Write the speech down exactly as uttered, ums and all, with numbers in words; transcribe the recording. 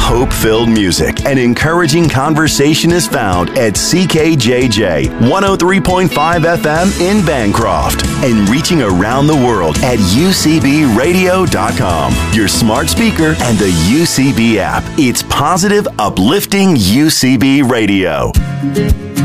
hope-filled music and encouraging conversation is found at C K J J one oh three point five F M in Bancroft and reaching around the world at U C B radio dot com, your smart speaker, and the U C B app. It's positive, uplifting U C B Radio.